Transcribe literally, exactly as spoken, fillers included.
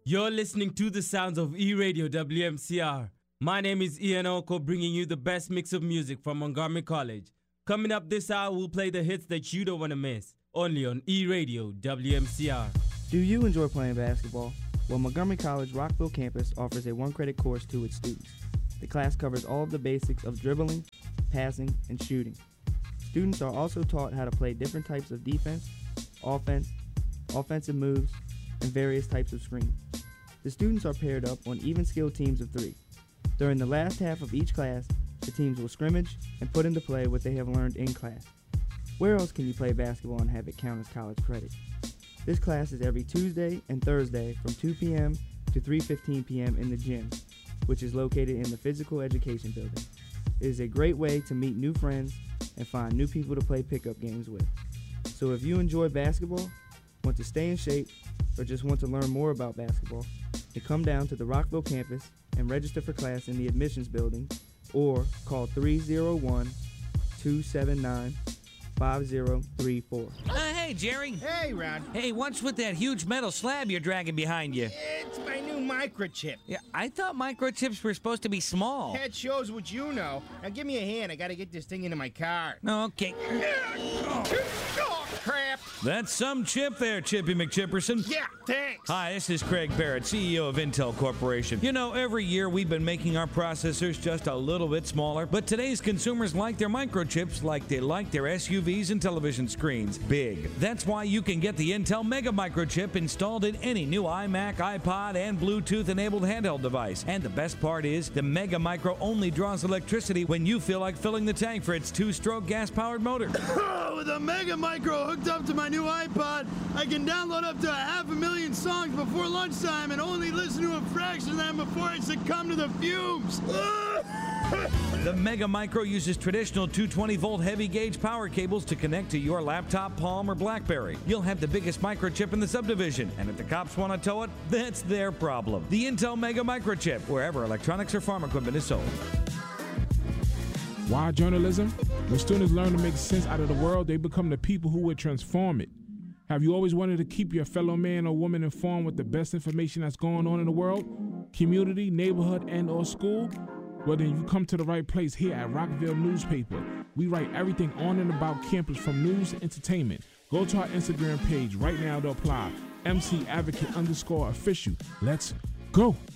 You're listening to the sounds of E-Radio W M C R. My name is Ian Oko, bringing you the best mix of music from Montgomery College. Coming up this hour, we'll play the hits that you don't want to miss. Only on E-Radio W M C R. Do you enjoy playing basketball? Well, Montgomery College Rockville campus offers a one-credit course to its students. The class covers all of the basics of dribbling, passing, and shooting. Students are also taught how to play different types of defense, offense, offensive moves, and various types of screens. The students are paired up on even-skilled teams of three. During the last half of each class, the teams will scrimmage and put into play what they have learned in class. Where else can you play basketball and have it count as college credit? This class is every Tuesday and Thursday from two p.m. to three fifteen p.m. in the gym, which is located in the Physical Education Building. It is a great way to meet new friends and find new people to play pickup games with. So if you enjoy basketball, want to stay in shape, or just want to learn more about basketball, then come down to the Rockville campus and register for class in the admissions building or call three oh one, two seven nine, five oh three four. Uh, hey, Jerry. Hey, Ron. Hey, what's with that huge metal slab you're dragging behind you? It's my new microchip. Yeah, I thought microchips were supposed to be small. That shows what you know. Now give me a hand. I gotta get this thing into my car. Okay. Oh, crap. That's some chip there, Chippy McChipperson. Yeah, thanks. Hi, this is Craig Barrett, C E O of Intel Corporation. You know, every year we've been making our processors just a little bit smaller, but today's consumers like their microchips like they like their S U Vs and television screens. Big. That's why you can get the Intel Mega Microchip installed in any new iMac, iPod, and Bluetooth-enabled handheld device. And the best part is, the Mega Micro only draws electricity when you feel like filling the tank for its two-stroke gas-powered motor. With a Mega Micro hooked up to my new iPod, I can download up to a half a million songs before lunchtime and only listen to a fraction of them before I succumb to the fumes. The Mega Micro uses traditional two hundred twenty volt heavy gauge power cables to connect to your laptop, Palm, or BlackBerry. You'll have the biggest microchip in the subdivision, and if the cops want to tow it, that's their problem. The Intel Mega Microchip, wherever electronics or farm equipment is sold. Why journalism? When students learn to make sense out of the world, they become the people who would transform it. Have you always wanted to keep your fellow man or woman informed with the best information that's going on in the world, community, neighborhood, and or school? Well, then you come to the right place here at Rockville Newspaper. We write everything on and about campus from news to entertainment. Go to our Instagram page right now to apply. M C Advocate underscore official. Let's go.